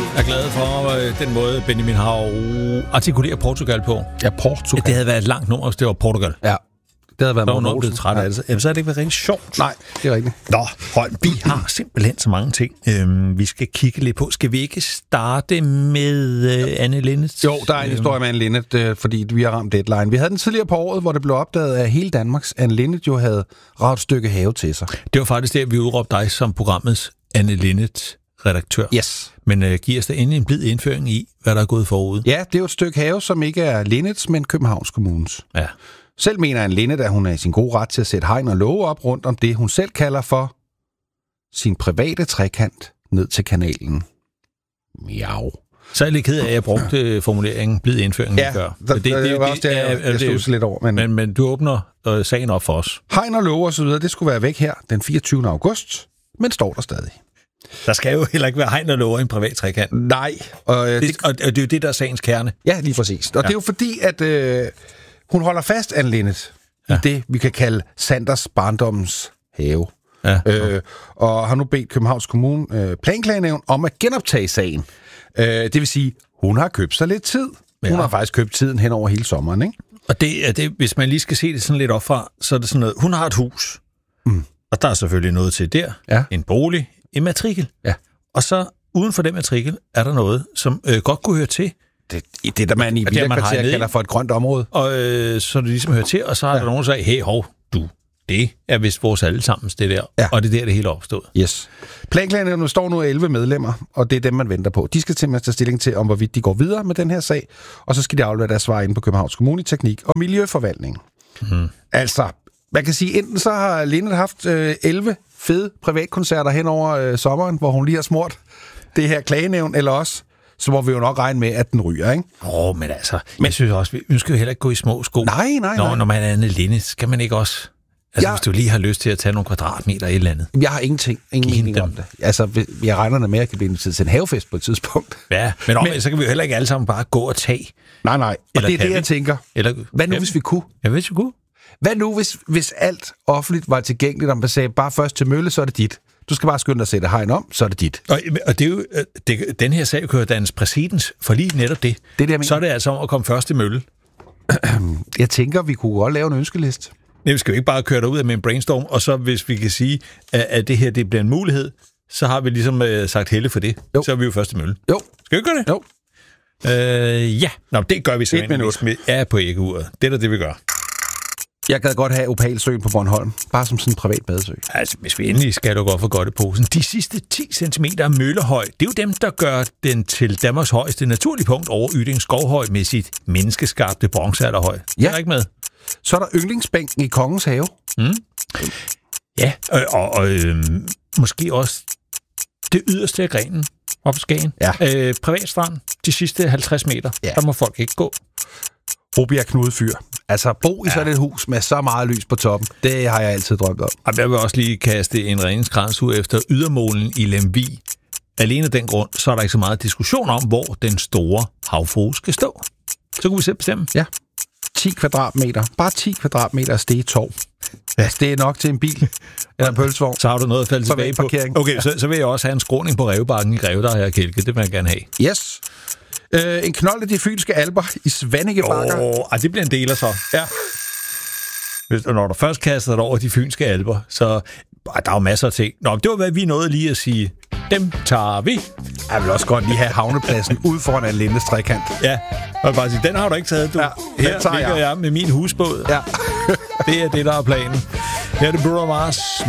er glad for den måde, Benjamin har artikuleret Portugal på. Ja, Portugal. Det havde været et langt nummer, hvis det var Portugal. Ja, det havde været så nogen blevet træt af det. Jamen, så har det ikke været rigtig sjovt. Nej, det er rigtigt. Nå, Holm, vi har simpelthen så mange ting, vi skal kigge lidt på. Skal vi ikke starte med Anne Linnet? Jo, der er en historie med Anne Linnet, fordi vi har ramt deadline. Vi havde den tidligere på året, hvor det blev opdaget, at hele Danmarks Anne Linnet jo havde ravet et stykke have til sig. Det var faktisk der, vi udråbte dig som programmets Anne Linnet-redaktør. Yes. Men giver os da endelig en blid indføring i, hvad der er gået forud. Ja, det er jo et stykke have, som ikke er Linnets, men Københavns Kommunes. Ja. Selv mener Anne Linnet, at hun er i sin gode ret til at sætte hegn og låge op rundt om det, hun selv kalder for sin private trekant ned til kanalen. Miau. Så er jeg lidt ked af, at jeg brugte formuleringen blid indføring. Ja, det var også det, jeg stod lidt over. Men du åbner sagen op for os. Hegn og låge og så videre, det skulle være væk her den 24. august, men står der stadig. Der skal jo heller ikke være hegn og låge i en privat trekant. Nej. Og det er jo det, der er sagens kerne. Ja, lige præcis. Og det er jo fordi, at hun holder fast, Anne Linnet, i det, vi kan kalde Sanders barndommens have. Ja. Og har nu bedt Københavns Kommune planklagenævn om at genoptage sagen. Det vil sige, hun har købt sig lidt tid. Hun har faktisk købt tiden hen over hele sommeren, ikke? Og det, hvis man lige skal se det sådan lidt op fra, så er det sådan noget, hun har et hus, og der er selvfølgelig noget til der, en bolig, en matrikel. Ja. Og så uden for den matrikel er der noget, som godt kunne høre til. Det der man i Villakvarter kalder for et grønt område. Og så det ligesom hører til, og så er der nogen, der siger, hey, hov, det er vist vores allesammens, det der. Ja. Og det er der, det hele er opstået. Yes. Planklagerne står nu 11 medlemmer, og det er dem, man venter på. De skal simpelthen tage stilling til, om hvorvidt de går videre med den her sag, og så skal de aflevere deres svar inde på Københavns Kommune, Teknik og Miljøforvaltning. Altså, man kan sige, enten så har Linnet haft 11 fede privatkoncerter hen over sommeren, hvor hun lige har smurt det her klagenævn, eller også så må vi jo nok regne med, at den ryger, ikke? Men altså, jeg synes også, vi ønsker jo heller ikke gå i små sko. Nej. Når man er Anne Linnet, skal man ikke også... Altså, hvis du lige har lyst til at tage nogle kvadratmeter et eller andet. Jeg har ingen mening om det. Altså, jeg regner med, at jeg kan blive inviteret til en havefest på et tidspunkt. Ja, men så kan vi jo heller ikke alle sammen bare gå og tage. Nej. Og det er det, jeg tænker. Hvad nu, hvis vi kunne? Ja, hvis vi kunne. Hvad nu, hvis alt offentligt var tilgængeligt, om man sagde, bare først til mølle, så er det dit. Du skal bare skynde dig at sætte hegn om, så er det dit. Og det er jo, den her sag kører dannes præcedens for lige netop det. Så er det altså om at komme først til mølle. Jeg tænker, vi kunne godt lave en ønskeliste. Nej, vi skal jo ikke bare køre derud med en brainstorm, og så hvis vi kan sige, at det her det bliver en mulighed, så har vi ligesom sagt helle for det. Jo. Så er vi jo først til mølle. Jo. Skal vi gøre det? Jo. Ja. Nå, det gør vi simpelthen. Ja, på æggeuret. Det er det, vi gør. Jeg gad godt have Opalsøen på Bornholm. Bare som sådan en privat badesø. Altså, hvis vi endelig skal du godt for godt i posen. De sidste 10 cm af møllehøj, det er jo dem, der gør den til Danmarks højeste naturlige punkt over Yding Skovhøj med sit menneskeskabte bronzealderhøj. Ja. Er der ikke med? Så er der yndlingsbænken i Kongens Have. Ja, og måske også det yderste af grenen op på Skagen. Ja. Privatstrand, de sidste 50 meter. Ja. Der må folk ikke gå. Rubia Knudfyr. Altså, bo i sådan et hus med så meget lys på toppen, det har jeg altid drømt om. Og jeg vil også lige kaste en redningskrans ud efter ydermålen i Lemvig. Alene af den grund, så er der ikke så meget diskussion om, hvor den store havfrue skal stå. Så kunne vi selv bestemme. Ja. 10 kvadratmeter. Bare 10 kvadratmeter af stegetov. Ja, det er nok til en bil eller en pølsevogn. Så har du noget at falde tilbage på. Okay, ja. så vil jeg også have en skråning på Rævebakken i Greve, der har jeg kælke. Det vil jeg gerne have. Yes. En knold af de fynske alper i Svanninge Bakker. Det bliver en deler så. Ja. Når du først kaster dig over de fynske alper, så der er jo masser af ting. Nå, det var, hvad vi nåede lige at sige. Dem tager vi. Jeg vil også godt lige have havnepladsen ude foran Anne Linnets trekant. Ja, og bare sige, den har du ikke taget, du. Ja, her ligger jeg med min husbåd. Ja. Det er det, der er planen. Her er det Bruno Mars.